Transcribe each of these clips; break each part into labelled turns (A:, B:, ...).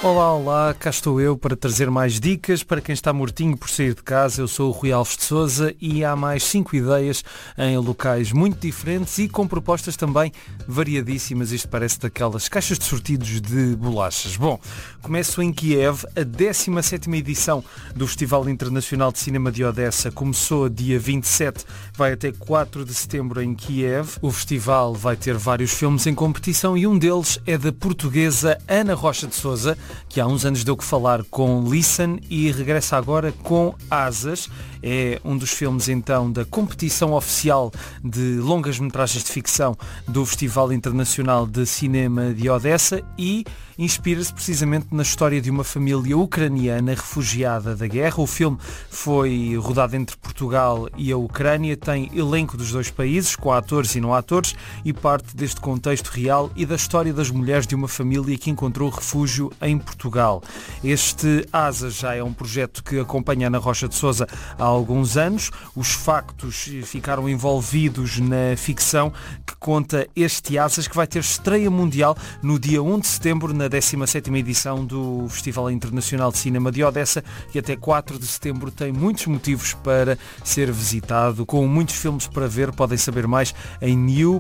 A: Olá, olá, cá estou eu para trazer mais dicas para quem está mortinho por sair de casa. Eu sou o Rui Alves de Sousa e há mais 5 ideias em locais muito diferentes e com propostas também variadíssimas. Isto parece daquelas caixas de sortidos de bolachas. Bom, começo em Kiev. A 17ª edição do Festival Internacional de Cinema de Odessa começou dia 27, vai até 4 de setembro em Kiev. O festival vai ter vários filmes em competição e um deles é da portuguesa Ana Rocha de Sousa, que há uns anos deu que falar com Listen e regressa agora com Asas. É um dos filmes então da competição oficial de longas metragens de ficção do Festival Internacional de Cinema de Odessa e inspira-se precisamente na história de uma família ucraniana refugiada da guerra. O filme foi rodado entre Portugal e a Ucrânia, tem elenco dos dois países, com atores e não atores, e parte deste contexto real e da história das mulheres de uma família que encontrou refúgio em Portugal. Este Asas já é um projeto que acompanha Ana Rocha de Sousa há alguns anos. Os factos ficaram envolvidos na ficção que conta este Asas, que vai ter estreia mundial no dia 1 de setembro, na 17ª edição do Festival Internacional de Cinema de Odessa, e até 4 de setembro tem muitos motivos para ser visitado, com muitos filmes para ver. Podem saber mais em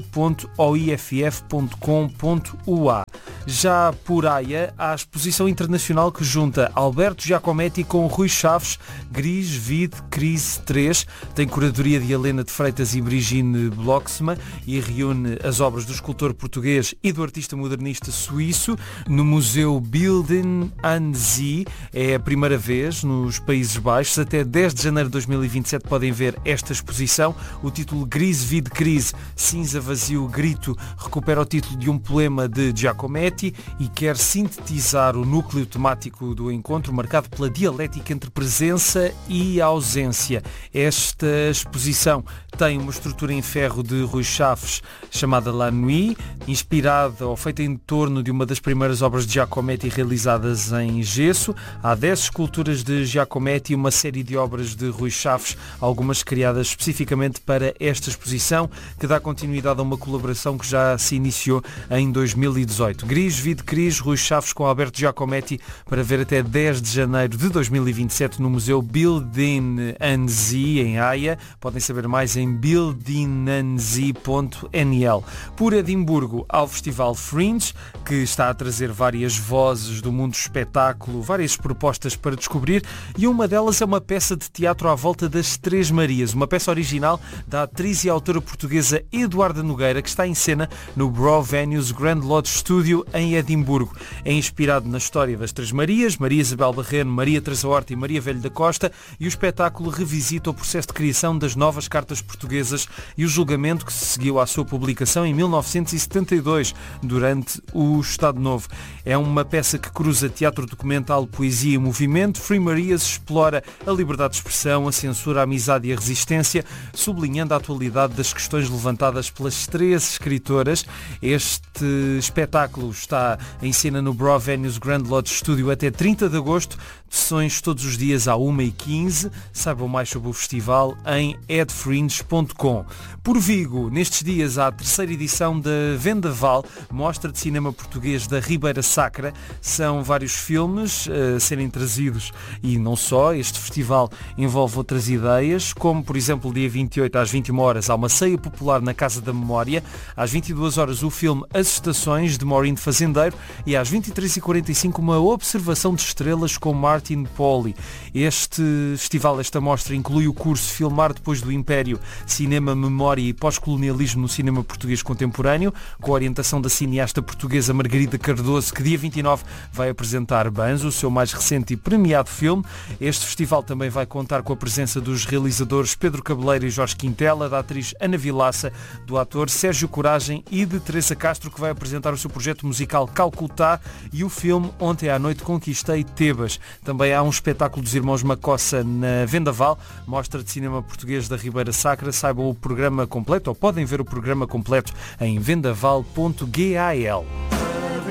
A: new.oiff.com.ua. Já por Haia, há a exposição internacional que junta Alberto Giacometti com Rui Chaves, Gris, Vid, Crise 3. Tem curadoria de Helena de Freitas e Brigitte Blocksma e reúne as obras do escultor português e do artista modernista suíço no Museu Bilden an See. É a primeira vez nos Países Baixos. Até 10 de janeiro de 2027 podem ver esta exposição. O título Gris, Vid, Crise, Cinza, Vazio, Grito recupera o título de um poema de Giacometti e quer sintetizar o núcleo temático do encontro, marcado pela dialética entre presença e ausência. Esta exposição tem uma estrutura em ferro de Rui Chaves chamada La Nuit, inspirada ou feita em torno de uma das primeiras obras de Giacometti realizadas em gesso. Há 10 esculturas de Giacometti e uma série de obras de Rui Chaves, algumas criadas especificamente para esta exposição, que dá continuidade a uma colaboração que já se iniciou em 2018. Gris, Vid, Cris, Rui Chaves com Alberto Giacometti, para ver até 10 de janeiro de 2027 no Museu Bilden an See, em Haia. Podem saber mais em bildenanzee.nl. Por Edimburgo, há o Festival Fringe, que está a trazer várias vozes do mundo do espetáculo, várias propostas para descobrir, e uma delas é uma peça de teatro à volta das Três Marias, uma peça original da atriz e autora portuguesa Eduarda Nogueira, que está em cena no Brough Venues Grand Lodge Studio em Edimburgo. É inspirado na história das Três Marias, Maria Isabel Barreno, Maria Teresa Horta e Maria Velho da Costa, e o espetáculo revisita o processo de criação das novas cartas portuguesas e o julgamento que se seguiu à sua publicação em 1972, durante o Estado Novo. É uma peça que cruza teatro documental, poesia e movimento. Free Marias explora a liberdade de expressão, a censura, a amizade e a resistência, sublinhando a atualidade das questões levantadas pelas três escritoras. Este espetáculo está em cena no Brough Venues Grand Lodge Studio até 30 de agosto, sessões todos os dias à 1h15. Saibam mais sobre o festival em edfringe.com. Por Vigo, nestes dias há a 3ª edição da Vendaval, mostra de cinema português da Ribeira Sacra. São vários filmes a serem trazidos e não só. Este festival envolve outras ideias, como por exemplo dia 28 às 21 horas há uma ceia popular na Casa da Memória, às 22 horas o filme As Estações, de Maureen Fazendeiro, e às 23h45 uma observação de estrelas com Martin Poli. Este festival, esta mostra, inclui o curso Filmar Depois do Império, Cinema, Memória e Pós-Colonialismo no Cinema Português Contemporâneo, com a orientação da cineasta portuguesa Margarida Cardoso, que dia 29 vai apresentar Banzo, o seu mais recente e premiado filme. Este festival também vai contar com a presença dos realizadores Pedro Cabeleira e Jorge Quintela, da atriz Ana Vilaça, do ator Sérgio Coragem e de Teresa Castro, que vai apresentar o seu projeto musical Calcutá, e o filme Ontem à Noite Conquistei Tebas. Também há um espetáculo dos Irmãos Macossa na Vendaval, mostra de cinema português da Ribeira Sacra. Saibam o programa completo, ou podem ver o programa completo em vendaval.gal.